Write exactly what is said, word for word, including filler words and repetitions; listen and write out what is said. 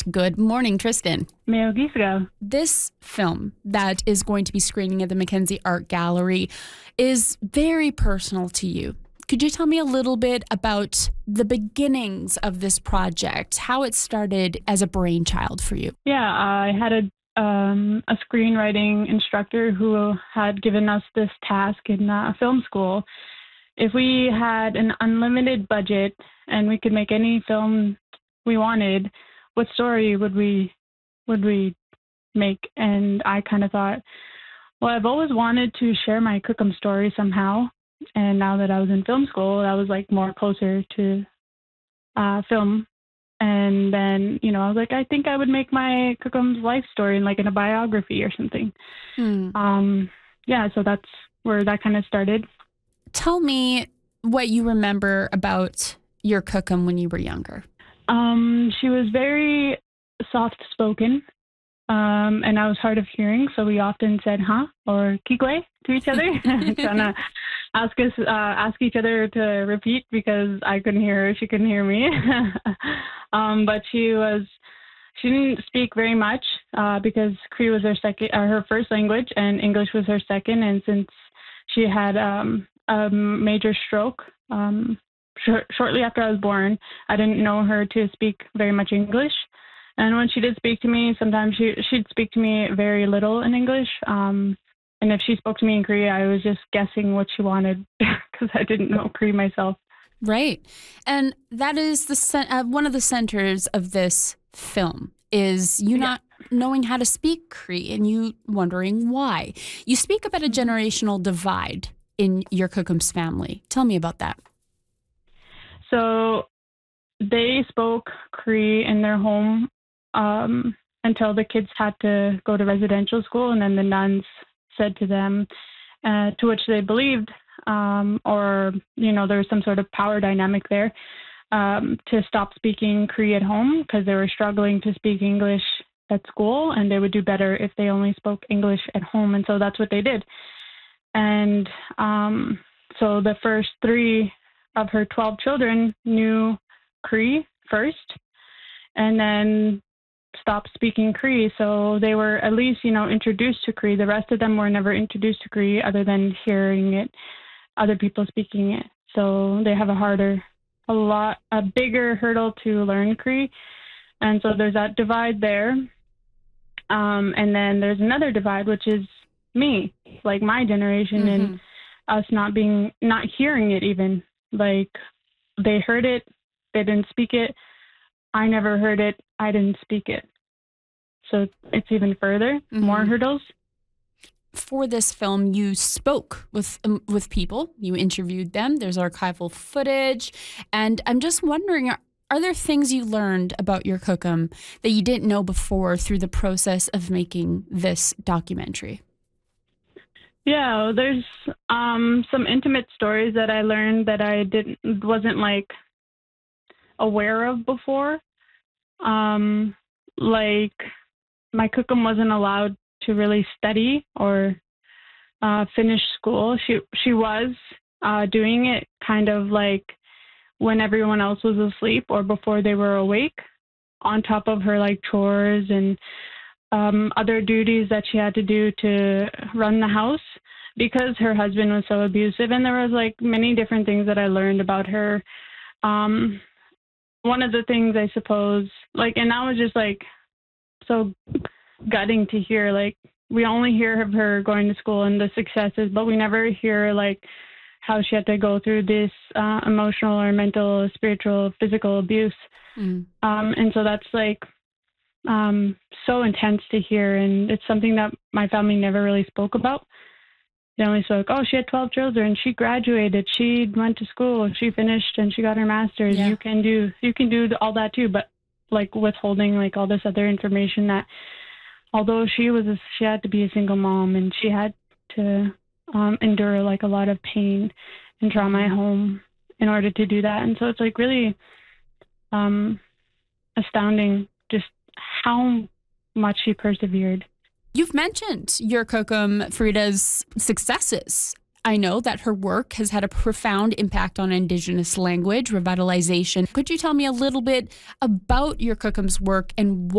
Good morning, Tristan. Mayo Gisgo. This film that is going to be screening at the Mackenzie Art Gallery is very personal to you. Could you tell me a little bit about the beginnings of this project, how it started as a brainchild for you? Yeah, I had a um, a screenwriting instructor who had given us this task in uh, film school. If we had an unlimited budget and we could make any film we wanted, what story would we would we make? And I kind of thought, well, I've always wanted to share my Cookham story somehow. And now that I was in film school, that was like more closer to uh, film. And then, you know, I was like, I think I would make my Cookham's life story in like in a biography or something. Hmm. Um, yeah, so that's where that kind of started. Tell me what you remember about your Cookham when you were younger. Um, she was very soft-spoken, um, and I was hard of hearing, so we often said "huh" or "kigwe" to each other, trying to ask us, uh, ask each other to repeat because I couldn't hear her, she couldn't hear me. um, but she was, she didn't speak very much uh, because Cree was her second, uh, her first language, and English was her second. And since she had um, a major stroke, um, sh- shortly after I was born, I didn't know her to speak very much English. And when she did speak to me, sometimes she, she'd speak to me very little in English. Um, and if she spoke to me in Cree, I was just guessing what she wanted because I didn't know Cree myself. Right. And that is the cen- uh, one of the centers of this film is you yeah. not knowing how to speak Cree and you wondering why. You speak about a generational divide in your Cookham's family. Tell me about that. So they spoke Cree in their home um, until the kids had to go to residential school, and then the nuns said to them, uh, to which they believed, um, or, you know, there was some sort of power dynamic there, um, to stop speaking Cree at home because they were struggling to speak English at school, and they would do better if they only spoke English at home. And so that's what they did. And um, so the first three of her twelve children knew Cree first, and then stopped speaking Cree. So they were at least, you know, introduced to Cree. The rest of them were never introduced to Cree other than hearing it, other people speaking it. So they have a harder, a lot, a bigger hurdle to learn Cree. And so there's that divide there. Um, and then there's another divide, which is me, like my generation, mm-hmm. and us not being, not hearing it even. Like they heard it, they didn't speak it. I never heard it, I didn't speak it. So it's even further, mm-hmm. more hurdles. For this film, you spoke with um, with people, you interviewed them, there's archival footage, and I'm just wondering, are, are there things you learned about your Cookham that you didn't know before through the process of making this documentary? Yeah, there's um, some intimate stories that I learned that I didn't wasn't like aware of before. Um, like my Cookham wasn't allowed to really study or uh, finish school. She she was uh, doing it kind of like when everyone else was asleep or before they were awake, on top of her like chores and um, other duties that she had to do to run the house, because her husband was so abusive. And there was like many different things that I learned about her. Um, one of the things I suppose, like, and that was just like so gutting to hear, like we only hear of her going to school and the successes, but we never hear like how she had to go through this uh, emotional or mental, spiritual, physical abuse. Mm. Um, and so that's like um, so intense to hear. And it's something that my family never really spoke about. They only spoke, oh, she had twelve children, she graduated, she went to school, she finished and she got her master's. Yeah. You can do, you can do all that too. But like withholding like all this other information that although she was, a, she had to be a single mom and she had to um, endure like a lot of pain and trauma at home in order to do that. And so it's like really um, astounding just how much she persevered. You've mentioned your Cookham Frida's successes. I know that her work has had a profound impact on Indigenous language revitalization. Could you tell me a little bit about your Cookham's work and